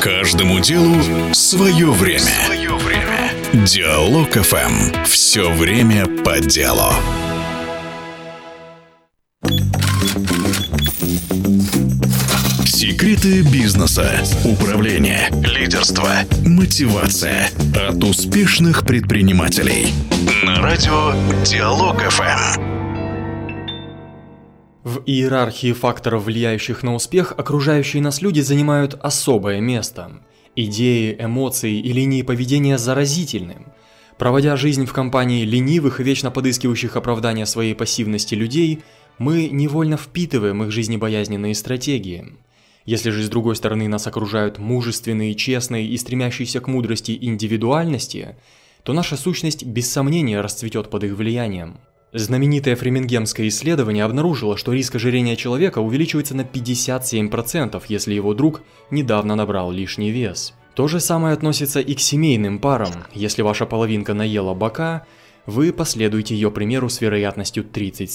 Каждому делу свое время. Диалог ФМ. Все время по делу. Секреты бизнеса, управления, лидерства, мотивация от успешных предпринимателей. На радио Диалог ФМ. В иерархии факторов, влияющих на успех, окружающие нас люди занимают особое место. Идеи, эмоции и линии поведения заразительны. Проводя жизнь в компании ленивых и вечно подыскивающих оправдания своей пассивности людей, мы невольно впитываем их жизнебоязненные стратегии. Если же с другой стороны нас окружают мужественные, честные и стремящиеся к мудрости индивидуальности, то наша сущность без сомнения расцветет под их влиянием. Знаменитое фремингемское исследование обнаружило, что риск ожирения человека увеличивается на 57%, если его друг недавно набрал лишний вес. То же самое относится и к семейным парам. Если ваша половинка наела бока, вы последуете ее примеру с вероятностью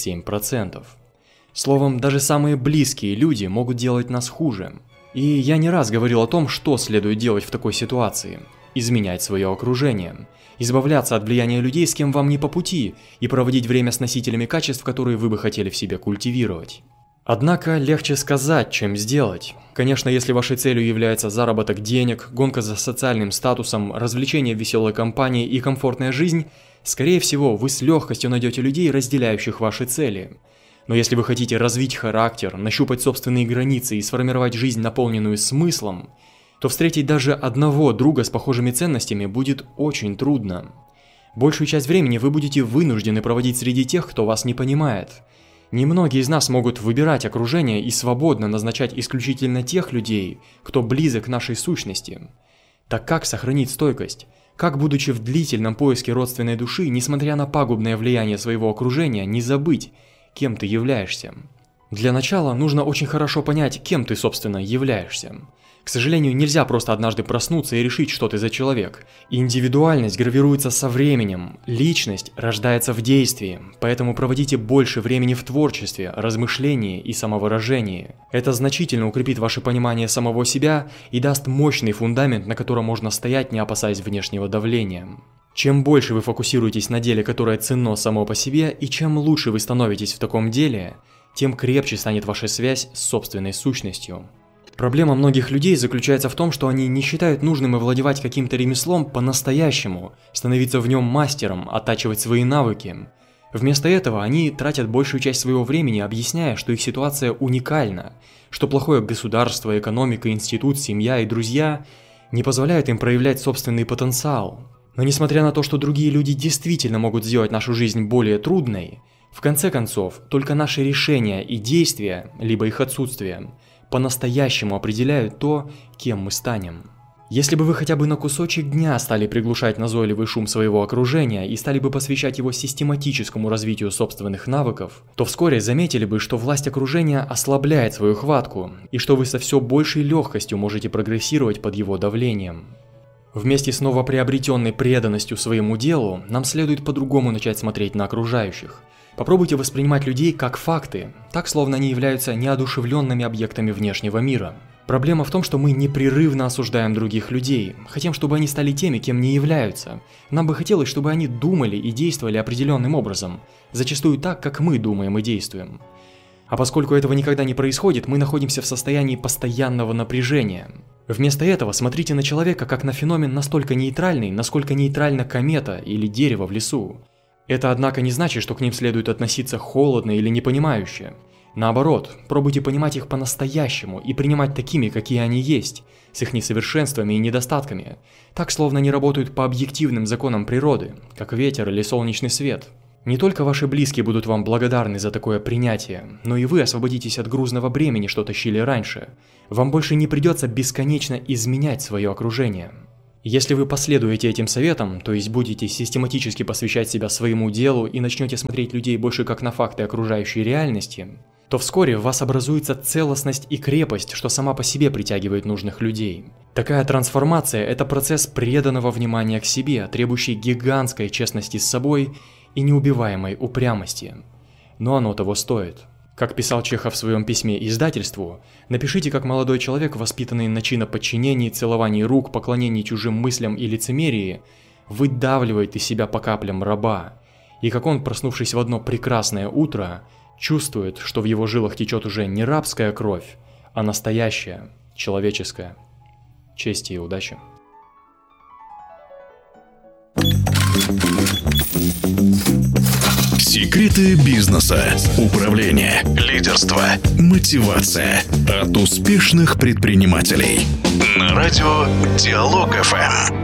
37%. Словом, даже самые близкие люди могут делать нас хуже. И я не раз говорил о том, что следует делать в такой ситуации. Изменять свое окружение. Избавляться от влияния людей, с кем вам не по пути, и проводить время с носителями качеств, которые вы бы хотели в себе культивировать. Однако легче сказать, чем сделать. Конечно, если вашей целью является заработок денег, гонка за социальным статусом, развлечение в веселой компании и комфортная жизнь, скорее всего, вы с легкостью найдете людей, разделяющих ваши цели. Но если вы хотите развить характер, нащупать собственные границы и сформировать жизнь, наполненную смыслом, то встретить даже одного друга с похожими ценностями будет очень трудно. Большую часть времени вы будете вынуждены проводить среди тех, кто вас не понимает. Немногие из нас могут выбирать окружение и свободно назначать исключительно тех людей, кто близок к нашей сущности. Так как сохранить стойкость? Как, будучи в длительном поиске родственной души, несмотря на пагубное влияние своего окружения, не забыть, кем ты являешься? Для начала нужно очень хорошо понять, кем ты, собственно, являешься. К сожалению, нельзя просто однажды проснуться и решить, что ты за человек. Индивидуальность гравируется со временем, личность рождается в действии, поэтому проводите больше времени в творчестве, размышлении и самовыражении. Это значительно укрепит ваше понимание самого себя и даст мощный фундамент, на котором можно стоять, не опасаясь внешнего давления. Чем больше вы фокусируетесь на деле, которое ценно само по себе, и чем лучше вы становитесь в таком деле, тем крепче станет ваша связь с собственной сущностью. Проблема многих людей заключается в том, что они не считают нужным овладевать каким-то ремеслом по-настоящему, становиться в нем мастером, оттачивать свои навыки. Вместо этого они тратят большую часть своего времени, объясняя, что их ситуация уникальна, что плохое государство, экономика, институт, семья и друзья не позволяют им проявлять собственный потенциал. Но несмотря на то, что другие люди действительно могут сделать нашу жизнь более трудной, в конце концов, только наши решения и действия, либо их отсутствие, по-настоящему определяют то, кем мы станем. Если бы вы хотя бы на кусочек дня стали приглушать назойливый шум своего окружения и стали бы посвящать его систематическому развитию собственных навыков, то вскоре заметили бы, что власть окружения ослабляет свою хватку, и что вы со все большей легкостью можете прогрессировать под его давлением. Вместе с новоприобретенной преданностью своему делу, нам следует по-другому начать смотреть на окружающих. Попробуйте воспринимать людей как факты, так словно они являются неодушевленными объектами внешнего мира. Проблема в том, что мы непрерывно осуждаем других людей, хотим, чтобы они стали теми, кем не являются. Нам бы хотелось, чтобы они думали и действовали определенным образом, зачастую так, как мы думаем и действуем. А поскольку этого никогда не происходит, мы находимся в состоянии постоянного напряжения. Вместо этого смотрите на человека как на феномен настолько нейтральный, насколько нейтральна комета или дерево в лесу. Это, однако, не значит, что к ним следует относиться холодно или непонимающе. Наоборот, пробуйте понимать их по-настоящему и принимать такими, какие они есть, с их несовершенствами и недостатками, так словно они работают по объективным законам природы, как ветер или солнечный свет. Не только ваши близкие будут вам благодарны за такое принятие, но и вы освободитесь от грузного бремени, что тащили раньше. Вам больше не придется бесконечно изменять свое окружение. Если вы последуете этим советам, то есть будете систематически посвящать себя своему делу и начнете смотреть людей больше как на факты окружающей реальности, то вскоре в вас образуется целостность и крепость, что сама по себе притягивает нужных людей. Такая трансформация – это процесс преданного внимания к себе, требующий гигантской честности с собой и неубиваемой упрямости. Но оно того стоит. Как писал Чехов в своем письме издательству, напишите, как молодой человек, воспитанный на чиноподчинении, целовании рук, поклонении чужим мыслям и лицемерии, выдавливает из себя по каплям раба, и как он, проснувшись в одно прекрасное утро, чувствует, что в его жилах течет уже не рабская кровь, а настоящая, человеческая. Чести и удачи. Секреты бизнеса, управления, лидерства, мотивация от успешных предпринимателей. На радио Диалог ФМ.